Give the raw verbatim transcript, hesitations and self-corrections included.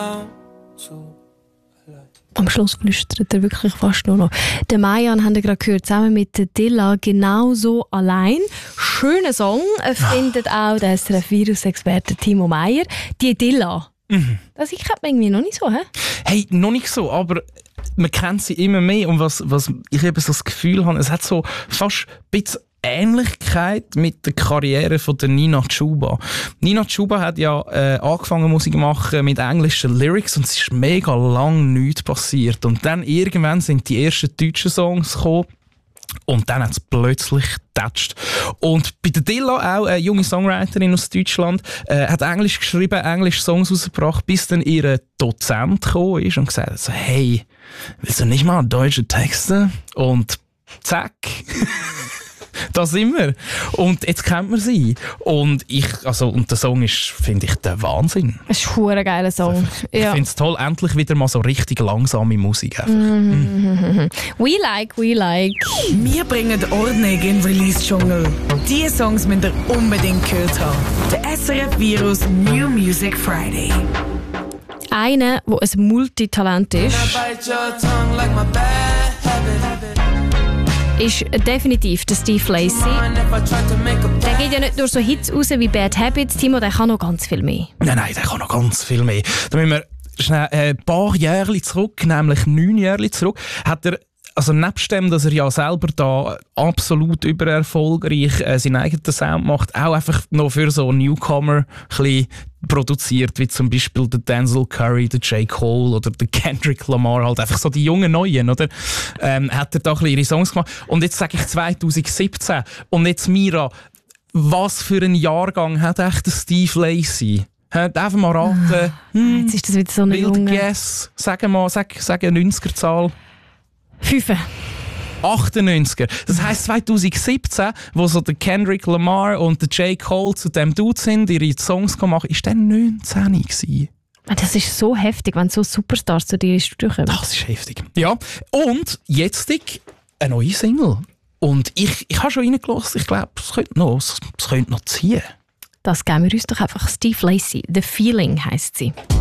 Am Schluss flüstert er wirklich fast nur noch. Der Mayan haben wir gerade gehört, zusammen mit der Dilla «Genauso allein». Schöner Song, findet auch der S R F-Virus-Experte Timo Meyer. Die Dilla, mhm. das kennt man irgendwie noch nicht so, hä? Hey, noch nicht so, aber man kennt sie immer mehr. Und was, was ich eben so das Gefühl habe, es hat so fast ein bisschen Ähnlichkeit mit der Karriere von der Nina Chuba. Nina Chuba hat ja äh, angefangen Musik zu machen mit englischen Lyrics und es ist mega lang nichts passiert. Und dann irgendwann sind die ersten deutschen Songs gekommen und dann hat es plötzlich getatscht. Und bei der Dilla auch, eine junge Songwriterin aus Deutschland, äh, hat Englisch geschrieben, Englisch Songs rausgebracht, bis dann ihr Dozent gekommen ist und gesagt hat, so, hey, willst du nicht mal deutsche Texte? Und zack. Da sind wir. Und jetzt kennt man sie. Und ich, also, und der Song ist, finde ich, der Wahnsinn. Es ist ein geiler Song. Ich ja. finde es toll, endlich wieder mal so richtig langsame Musik. Einfach. Mm-hmm. Mm. We like, we like. Wir bringen Ordnung in den Release-Dschungel. Diese Songs müsst ihr unbedingt gehört haben. Der S R F-Virus New Music Friday. Einer, der ein Multitalent ist, ist definitiv der Steve Lacy. Der geht ja nicht nur so Hits raus wie Bad Habits, Timo, der kann noch ganz viel mehr. Nein, nein, der kann noch ganz viel mehr. Da müssen wir schnell ein paar Jahre zurück, nämlich neun Jahre zurück, hat er, also nebst dem, dass er ja selber da absolut übererfolgreich äh, seinen eigenen Sound macht, auch einfach noch für so Newcomer ein produziert, wie zum Beispiel der Denzel Curry, der J. Cole oder der Kendrick Lamar, halt einfach so die jungen Neuen, oder? Ähm, hat er da ein bisschen ihre Songs gemacht. Und jetzt sage ich zwanzig siebzehn. Und jetzt Mira, was für einen Jahrgang hat echt der Steve Lacy? Hat einfach mal raten. Hm, jetzt ist das wieder so eine Wilder junge... Guess. Sag mal, sag, sag eine neunziger-Zahl. Fünf. achtundneunziger. Das heisst zwanzig siebzehn, wo so der Kendrick Lamar und der J. Cole zu dem Dude sind, ihre Songs gemacht, ist der neunzehn gewesen. Das ist so heftig, wenn so Superstars zu dir ins Studio kommen. Das ist heftig. Ja, und jetzt eine neue Single. Und ich, ich habe schon reingelassen, ich glaube, es könnte noch, es, es könnte noch ziehen. Das geben wir uns doch einfach. Steve Lacy, «The Feeling» heisst sie.